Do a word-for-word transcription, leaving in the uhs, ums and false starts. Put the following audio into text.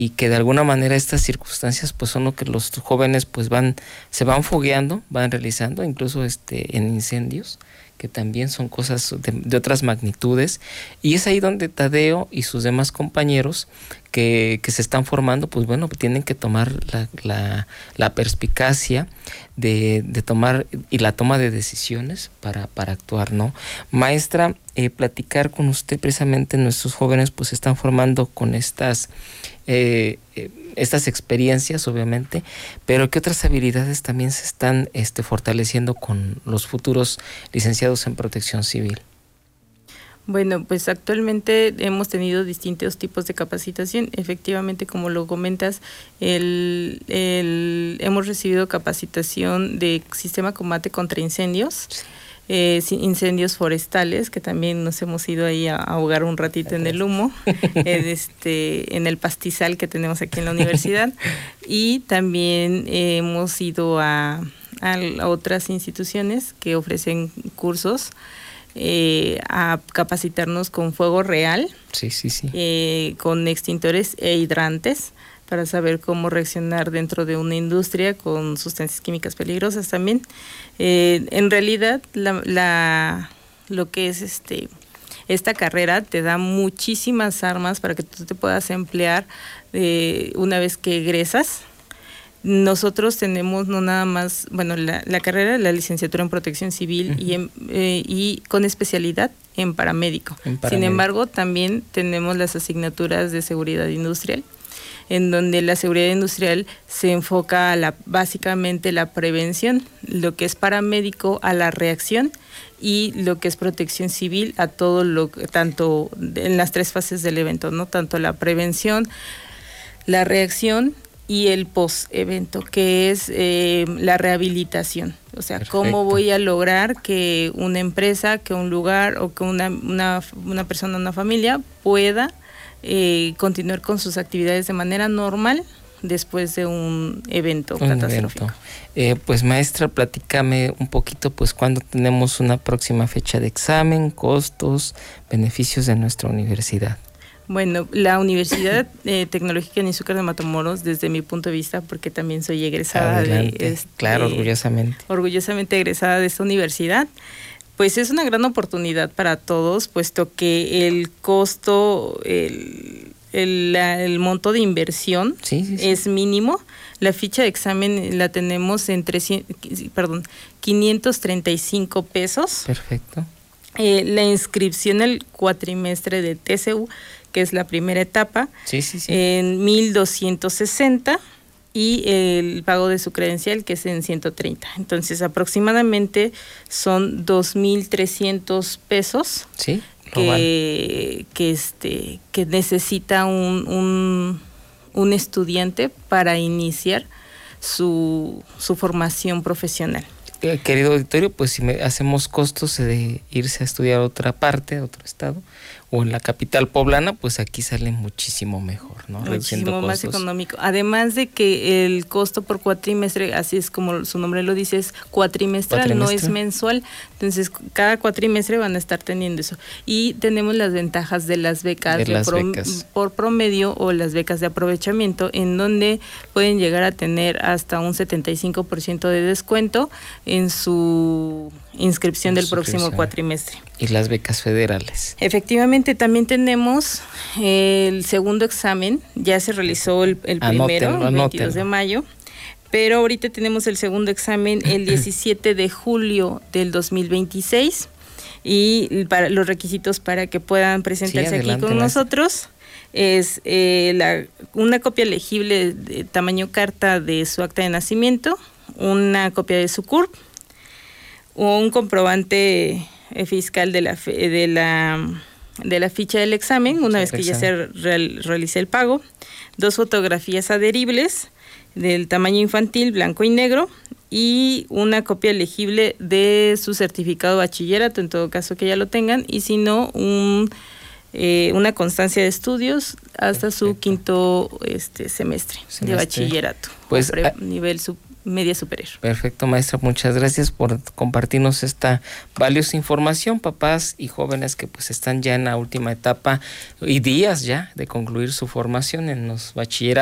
y que de alguna manera estas circunstancias pues son lo que los jóvenes pues van, se van fogueando, van realizando, incluso este en incendios, que también son cosas de, de otras magnitudes, y es ahí donde Tadeo y sus demás compañeros que, que se están formando, pues bueno, tienen que tomar la, la, la perspicacia de, de tomar y la toma de decisiones para, para actuar, ¿no? Maestra, eh, platicar con usted, precisamente nuestros jóvenes pues se están formando con estas eh, eh, estas experiencias, obviamente, pero ¿qué otras habilidades también se están este, fortaleciendo con los futuros licenciados en Protección Civil? Bueno, pues actualmente hemos tenido distintos tipos de capacitación. Efectivamente, como lo comentas, el, el, hemos recibido capacitación de sistema combate contra incendios. Sí. Eh, incendios forestales, que también nos hemos ido ahí a ahogar un ratito en el humo, en, este, en el pastizal que tenemos aquí en la universidad, y también eh, hemos ido a, a otras instituciones que ofrecen cursos eh, a capacitarnos con fuego real, sí, sí, sí. Eh, con extintores e hidrantes, para saber cómo reaccionar dentro de una industria con sustancias químicas peligrosas también. Eh, en realidad, la, la, lo que es este esta carrera te da muchísimas armas para que tú te puedas emplear eh, una vez que egresas. Nosotros tenemos no nada más, bueno, la, la carrera, la licenciatura en Protección Civil, uh-huh, y, en, eh, y con especialidad en paramédico. en paramédico. Sin embargo, también tenemos las asignaturas de seguridad industrial, en donde la seguridad industrial se enfoca a la, básicamente la prevención, lo que es paramédico a la reacción, y lo que es protección civil a todo lo, tanto en las tres fases del evento, ¿no? Tanto la prevención, la reacción y el post-evento, que es eh, la rehabilitación. O sea, perfecto. ¿Cómo voy a lograr que una empresa, que un lugar o que una, una, una persona, una familia pueda Eh, continuar con sus actividades de manera normal después de un evento un catastrófico? Evento. Eh, pues maestra, platícame un poquito, pues cuándo tenemos una próxima fecha de examen, costos, beneficios de nuestra universidad. Bueno, la Universidad eh, Tecnológica Nízúcar de Matamoros, desde mi punto de vista, porque también soy egresada Adelante. de este, claro, orgullosamente. Orgullosamente egresada de esta universidad. Pues es una gran oportunidad para todos, puesto que el costo, el, el, la, el monto de inversión sí, sí, sí. es mínimo. La ficha de examen la tenemos en trescientos, perdón, quinientos treinta y cinco pesos. Perfecto. Eh, la inscripción al cuatrimestre de T C U, que es la primera etapa, sí, sí, sí. en mil doscientos sesenta. Y el pago de su credencial, que es en ciento treinta. Entonces, aproximadamente son dos mil trescientos pesos sí, que, que, este, que necesita un, un, un estudiante para iniciar su, su formación profesional. Eh, querido auditorio, pues si me, hacemos costos de irse a estudiar a otra parte, a otro estado, o en la capital poblana, pues aquí sale muchísimo mejor, ¿no? Muchísimo más económico. Además de que el costo por cuatrimestre, así es como su nombre lo dice, es cuatrimestral, ¿Cuatrimestre? no es mensual. Entonces, cada cuatrimestre van a estar teniendo eso. Y tenemos las ventajas de las becas, de de las pro, becas por promedio, o las becas de aprovechamiento, en donde pueden llegar a tener hasta un setenta y cinco por ciento de descuento en su inscripción del próximo cuatrimestre. Y las becas federales. Efectivamente, también tenemos el segundo examen, ya se realizó el, el primero, anótenlo, el veintidós de mayo, pero ahorita tenemos el segundo examen el diecisiete de julio del dos mil veintiséis, y para los requisitos para que puedan presentarse sí, adelante, aquí con nosotros es eh, la, una copia legible de tamaño carta de su acta de nacimiento, una copia de su C U R P, un comprobante fiscal de la de la de la ficha del examen una vez que ya se real, realice el pago, dos fotografías adheribles del tamaño infantil blanco y negro, y una copia legible de su certificado de bachillerato, en todo caso que ya lo tengan, y si no, un eh, una constancia de estudios hasta Perfecto. su quinto este semestre, semestre de bachillerato, pues pre, a, nivel sub, media superior. Perfecto, maestra, muchas gracias por compartirnos esta valiosa información, papás y jóvenes que pues están ya en la última etapa y días ya de concluir su formación en los bachilleratos.